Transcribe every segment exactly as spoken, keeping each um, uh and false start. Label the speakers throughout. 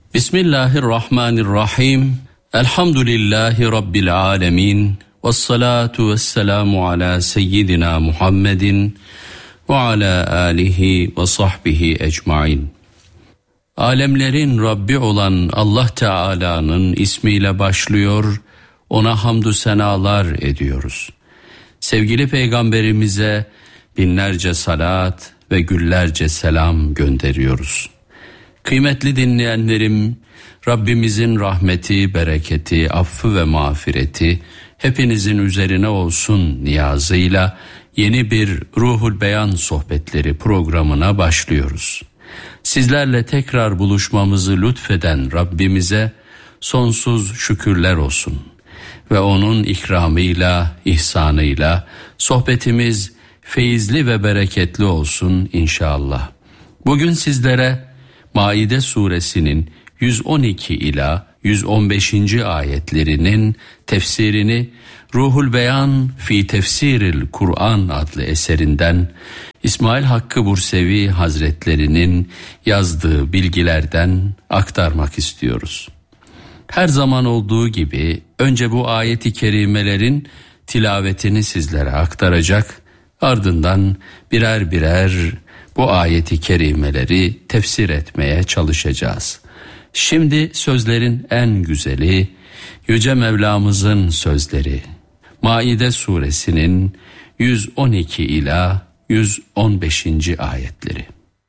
Speaker 1: Bismillahirrahmanirrahim. Elhamdülillahi Rabbil alemin. Vessalatu vesselamu ala seyyidina Muhammedin ve ala alihi ve sahbihi ecmain. Alemlerin Rabbi olan Allah Teala'nın ismiyle başlıyor, ona hamdü senalar ediyoruz. Sevgili Peygamberimize binlerce salat ve güllerce selam gönderiyoruz. Kıymetli dinleyenlerim, Rabbimizin rahmeti, bereketi, affı ve mağfireti hepinizin üzerine olsun niyazıyla yeni bir Ruhul Beyan sohbetleri programına başlıyoruz. Sizlerle tekrar buluşmamızı lütfeden Rabbimize sonsuz şükürler olsun ve onun ikramıyla, ihsanıyla sohbetimiz feyizli ve bereketli olsun inşallah. Bugün sizlere Maide suresinin yüz on iki ila yüz on beşinci ayetlerinin tefsirini Ruhul Beyan fi Tefsiril Kur'an adlı eserinden İsmail Hakkı Bursevi Hazretlerinin yazdığı bilgilerden aktarmak istiyoruz. Her zaman olduğu gibi önce bu ayet-i kerimelerin tilavetini sizlere aktaracak, ardından birer birer bu ayet-i kerimeleri tefsir etmeye çalışacağız. Şimdi sözlerin en güzeli Yüce Mevlamızın sözleri. Maide suresinin yüz on iki ila yüz on beşinci ayetleri.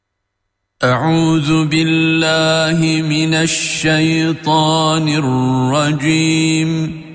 Speaker 2: Euzu billahi mineşşeytanirracim.